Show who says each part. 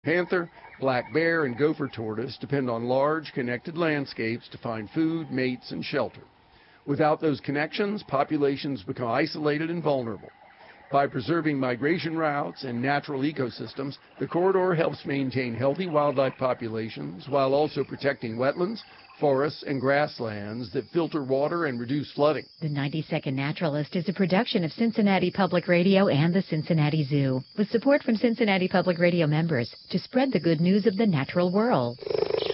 Speaker 1: Panther, black bear, and gopher tortoise depend on large, connected landscapes to find food, mates, and shelter. Without those connections, populations become isolated and vulnerable. By preserving migration routes and natural ecosystems, the corridor helps maintain healthy wildlife populations while also protecting wetlands, forests, and grasslands that filter water and reduce flooding.
Speaker 2: The 90-Second Naturalist is a production of Cincinnati Public Radio and the Cincinnati Zoo, with support from Cincinnati Public Radio members to spread the good news of the natural world.